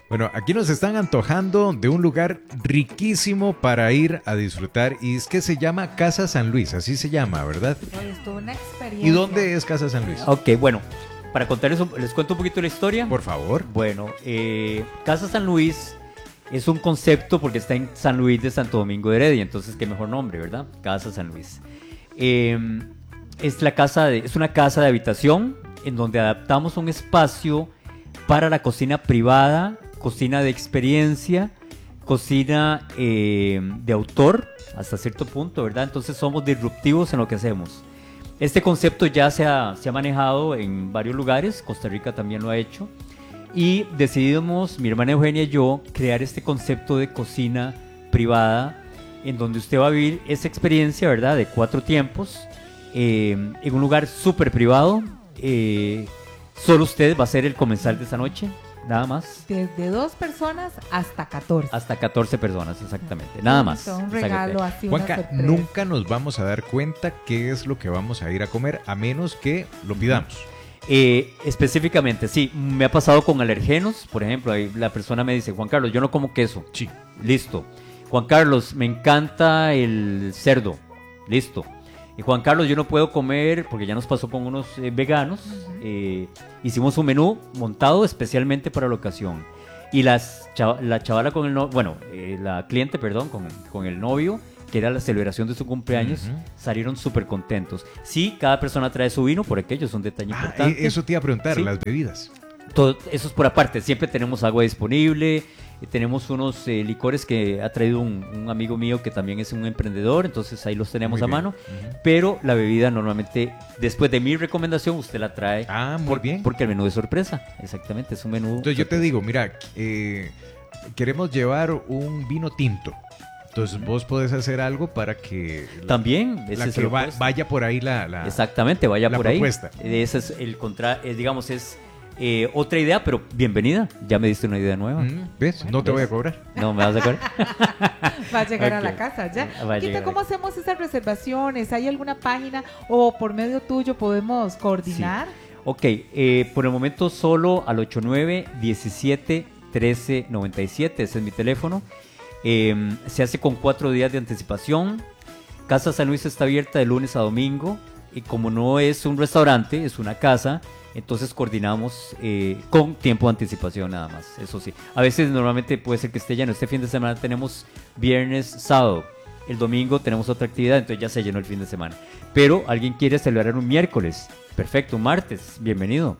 Bueno, aquí nos están antojando de un lugar riquísimo para ir a disfrutar y es que se llama Casa San Luis, así se llama, ¿verdad? Oye, es toda una experiencia. ¿Y dónde es Casa San Luis? Ok, bueno, para contarles, les cuento un poquito la historia. Por favor. Bueno, Casa San Luis es un concepto porque está en San Luis de Santo Domingo de Heredia, entonces qué mejor nombre, ¿verdad? Casa San Luis. Es una casa de habitación en donde adaptamos un espacio para la cocina privada, cocina de experiencia, cocina de autor, hasta cierto punto, ¿verdad? Entonces somos disruptivos en lo que hacemos. Este concepto ya se ha manejado en varios lugares, Costa Rica también lo ha hecho, y decidimos, mi hermana Eugenia y yo, crear este concepto de cocina privada, en donde usted va a vivir esa experiencia, ¿verdad? De 4 tiempos, en un lugar súper privado. Solo usted va a ser el comensal de esa noche, nada más. Desde 2 personas hasta 14. Hasta 14 personas, exactamente, nada más. Un regalo así, una Juanca, sorpresa. nunca nos vamos a dar cuenta qué es lo que vamos a ir a comer, a menos que lo pidamos. Específicamente, sí, me ha pasado con alergenos, por ejemplo, ahí la persona me dice, Juan Carlos, yo no como queso. Sí. Listo. Juan Carlos, me encanta el cerdo. Listo. Y Juan Carlos, yo no puedo comer, porque ya nos pasó con unos veganos. Hicimos un menú montado especialmente para la ocasión. Y la chavala con el novio, bueno, la cliente, perdón, con el novio, que era la celebración de su cumpleaños, salieron súper contentos. Sí, cada persona trae su vino, por aquello es un detalle importante. Eso te iba a preguntar, ¿sí? Las bebidas. Todo eso es por aparte, siempre tenemos agua disponible, tenemos unos licores que ha traído un amigo mío que también es un emprendedor, entonces ahí los tenemos Muy a bien. mano, pero la bebida normalmente, después de mi recomendación, usted la trae. Muy bien. Porque el menú es sorpresa, exactamente, es un menú. Entonces yo te digo, mira, queremos llevar un vino tinto. Entonces vos podés hacer algo para que también vaya por ahí la exactamente, vaya la por propuesta. Ahí. Ese es digamos, es otra idea, pero bienvenida. Ya me diste una idea nueva. ¿Ves? No te voy a cobrar. No me vas a cobrar. Va a llegar a Okay. la casa ya. Va a Quito, llegar ¿cómo a la hacemos esas reservaciones? ¿Hay alguna página o por medio tuyo podemos coordinar? Sí. Ok, por el momento solo al 89-17-13-97, ese es mi teléfono. Se hace con 4 días de anticipación. Casa San Luis está abierta de lunes a domingo y como no es un restaurante, es una casa, entonces coordinamos con tiempo de anticipación nada más, eso sí. A veces normalmente puede ser que esté lleno. Este fin de semana tenemos viernes, sábado. El domingo tenemos otra actividad, entonces ya se llenó el fin de semana. Pero alguien quiere celebrar un miércoles, perfecto, un martes, bienvenido.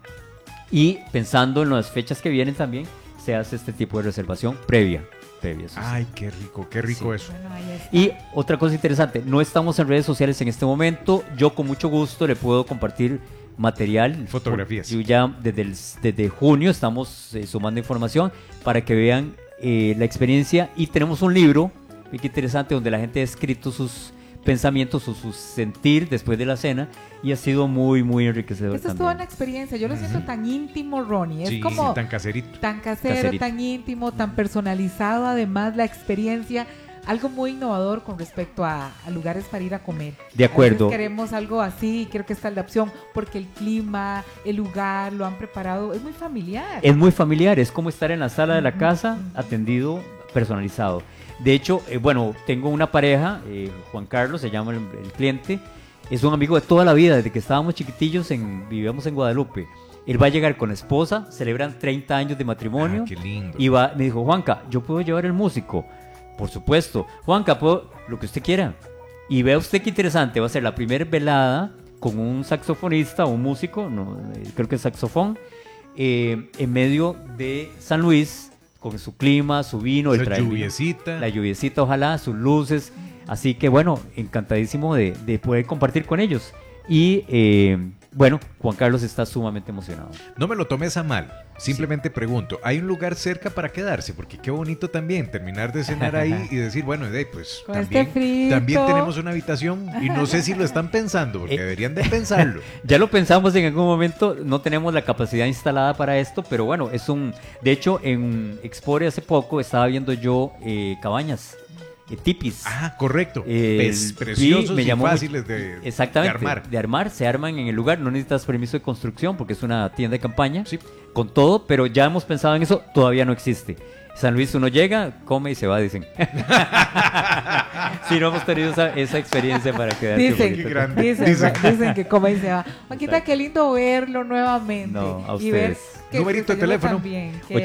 Y pensando en las fechas que vienen también, se hace este tipo de reservación previa. Eso sí. Ay, qué rico Sí. eso. Bueno, ahí está. Y otra cosa interesante, no estamos en redes sociales en este momento. Yo con mucho gusto le puedo compartir material. Fotografías. Yo ya desde junio estamos sumando información para que vean la experiencia. Y tenemos un libro muy interesante donde la gente ha escrito sus pensamientos o su sentir después de la cena y ha sido muy, muy enriquecedor. Esta es también. toda una experiencia. Yo lo siento tan íntimo, Ronnie. Es Sí, como tan caserito. tan casero, Caserito. tan íntimo, tan personalizado. Además, la experiencia, algo muy innovador con respecto a lugares para ir a comer. De acuerdo. A veces queremos algo así, creo que esta es la opción, porque el clima, el lugar, lo han preparado, es muy familiar. Es muy familiar, es como estar en la sala de la casa, atendido, personalizado. De hecho, bueno, tengo una pareja, Juan Carlos, se llama el cliente, es un amigo de toda la vida, desde que estábamos chiquitillos, vivíamos en Guadalupe. Él va a llegar con la esposa, celebran 30 años de matrimonio. Qué lindo. Y me dijo, Juanca, ¿yo puedo llevar el músico? Por supuesto. Juanca, ¿puedo? Lo que usted quiera. Y vea usted qué interesante, va a ser la primera velada con un saxofonista o un músico, creo que es saxofón, en medio de San Luis, con su clima, su vino, Esa el traje. lluviecita. La lluviecita, ojalá, sus luces. Así que bueno, encantadísimo de poder compartir con ellos. Y bueno, Juan Carlos está sumamente emocionado. No me lo tomes a mal. Simplemente pregunto, ¿hay un lugar cerca para quedarse? Porque qué bonito también terminar de cenar ahí y decir, bueno, pues Con este frito. también tenemos una habitación y no sé si lo están pensando, porque deberían de pensarlo. Ya lo pensamos en algún momento, no tenemos la capacidad instalada para esto, pero bueno, de hecho en Expore hace poco estaba viendo yo cabañas tipis. Ah, correcto. Eh, Preciosos me y llamó fáciles de Exactamente, de armar. se arman en el lugar, no necesitas permiso de construcción porque es una tienda de campaña, Sí. con todo, pero ya hemos pensado en eso, todavía no existe. San Luis uno llega, come y se va, dicen. Sí, no hemos tenido esa experiencia para quedarse un Dicen, poquito. Qué grande. dicen que come y se va. Juanquita, Exacto. qué lindo verlo nuevamente. No, a y ver ustedes. que Numerito de salió teléfono. tan bien, que-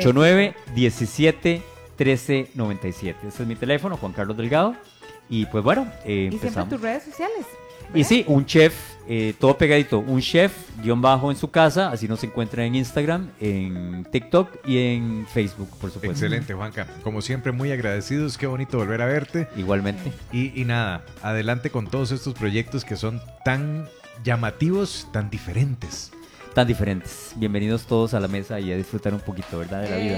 89-17-13-97. Ese es mi teléfono, Juan Carlos Delgado. Y pues bueno, Y siempre empezamos. tus redes sociales. Y sí, un chef, todo pegadito, un chef, _ en su casa, así nos encuentra en Instagram, en TikTok y en Facebook, por supuesto. Excelente, Juanca. Como siempre, muy agradecidos. Qué bonito volver a verte. Igualmente. Y nada, adelante con todos estos proyectos que son tan llamativos, tan diferentes. Tan diferentes. Bienvenidos todos a la mesa y a disfrutar un poquito, ¿verdad? De la vida.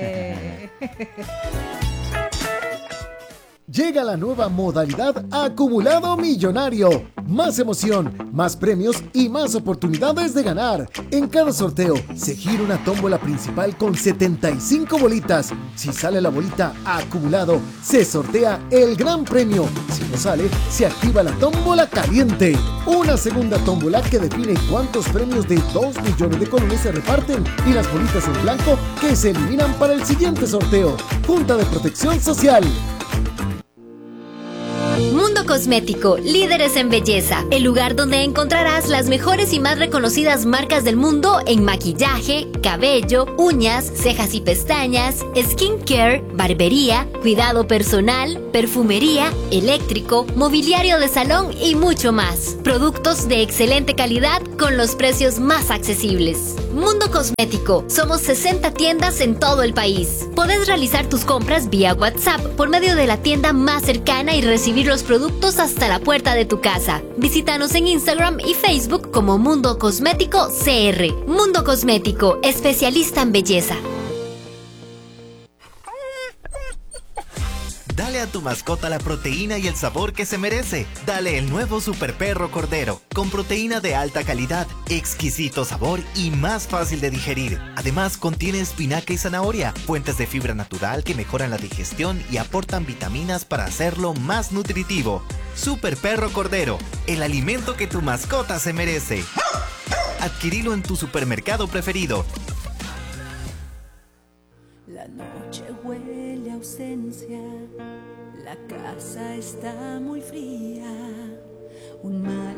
Llega la nueva modalidad Acumulado Millonario. Más emoción, más premios y más oportunidades de ganar. En cada sorteo se gira una tómbola principal con 75 bolitas. Si sale la bolita acumulado, se sortea el gran premio. Si no sale, se activa la tómbola caliente. Una segunda tómbola que define cuántos premios de 2 millones de colones se reparten y las bolitas en blanco que se eliminan para el siguiente sorteo. Junta de Protección Social. Mundo Cosmético, líderes en belleza. El lugar donde encontrarás las mejores y más reconocidas marcas del mundo en maquillaje, cabello, uñas, cejas y pestañas, skincare, barbería, cuidado personal, perfumería, eléctrico, mobiliario de salón y mucho más. Productos de excelente calidad con los precios más accesibles. Mundo Cosmético. Somos 60 tiendas en todo el país. Podés realizar tus compras vía WhatsApp por medio de la tienda más cercana y recibir los productos hasta la puerta de tu casa. Visítanos en Instagram y Facebook como Mundo Cosmético CR. Mundo Cosmético, especialista en belleza. Dale a tu mascota la proteína y el sabor que se merece. Dale el nuevo Super Perro Cordero, con proteína de alta calidad, exquisito sabor y más fácil de digerir. Además, contiene espinaca y zanahoria, fuentes de fibra natural que mejoran la digestión y aportan vitaminas para hacerlo más nutritivo. Super Perro Cordero, el alimento que tu mascota se merece. Adquirilo en tu supermercado preferido. La noche huele a ausencia, la casa está muy fría, un mal